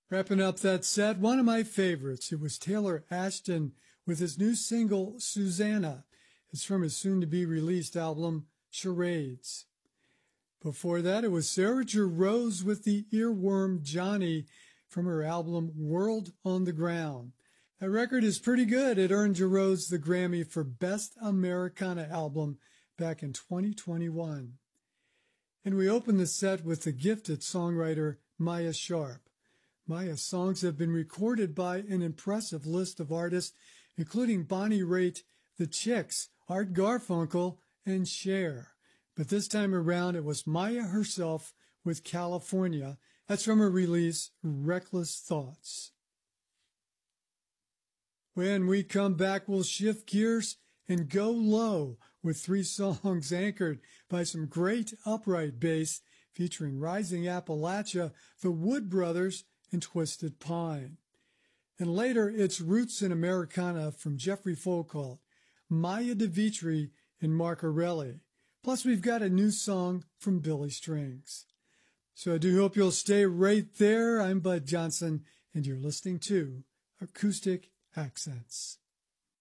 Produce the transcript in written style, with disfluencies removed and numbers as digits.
Wrapping up that set, one of my favorites. It was Taylor Ashton with his new single, Susanna. It's from his soon-to-be-released album, Charades. Before that, it was Sarah Jarosz with the earworm Johnny from her album, World on the Ground. That record is pretty good. It earned Jarosz the Grammy for Best Americana Album back in 2021. And we opened the set with the gifted songwriter Maya Sharp. Maya's songs have been recorded by an impressive list of artists, including Bonnie Raitt, The Chicks, Art Garfunkel, and Cher. But this time around, it was Maya herself with California. That's from her release, Reckless Thoughts. When we come back, we'll shift gears and go low with 3 songs anchored by some great upright bass featuring Rising Appalachia, the Wood Brothers, and Twisted Pine. And later, it's Roots in Americana from Jeffrey Folkalt, Maya DeVitri, and Mark Arelli. Plus, we've got a new song from Billy Strings. So I do hope you'll stay right there. I'm Bud Johnson, and you're listening to Acoustic Accents.